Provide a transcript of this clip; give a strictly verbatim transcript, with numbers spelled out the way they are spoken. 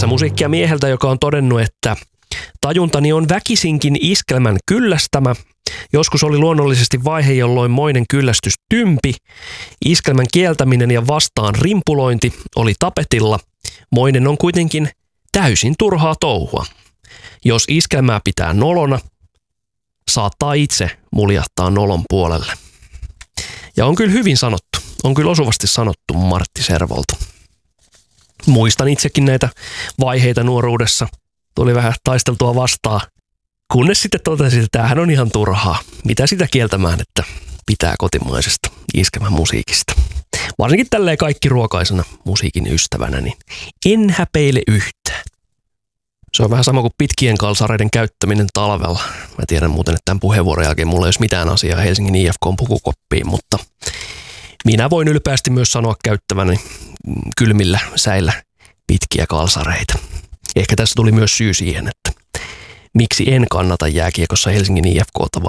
Tässä musiikkia mieheltä, joka on todennut, että tajuntani on väkisinkin iskelmän kyllästämä. Joskus oli luonnollisesti vaihe, jolloin moinen kyllästys tympi. Iskelmän kieltäminen ja vastaan rimpulointi oli tapetilla. Moinen on kuitenkin täysin turhaa touhua. Jos iskelmää pitää nolona, saattaa itse muljahtaa nolon puolelle. Ja on kyllä hyvin sanottu. On kyllä osuvasti sanottu Martti Servolta. Muistan itsekin näitä vaiheita nuoruudessa. Tuli vähän taisteltua vastaan. Kunnes sitten totesin, että tämähän on ihan turhaa. Mitä sitä kieltämään, että pitää kotimaisesta iskelmän musiikista. Varsinkin tälleen kaikki ruokaisena musiikin ystävänä, niin en häpeile yhtään. Se on vähän sama kuin pitkien kalsareiden käyttäminen talvella. Mä tiedän muuten, että tämän puheenvuoron jälkeen mulla ei olisi mitään asiaa Helsingin I F K:n pukukoppiin, mutta minä voin ylpeästi myös sanoa käyttäväni kylmillä säillä pitkiä kalsareita. Ehkä tässä tuli myös syy siihen, että miksi en kannata jääkiekossa Helsingin I F K:ta,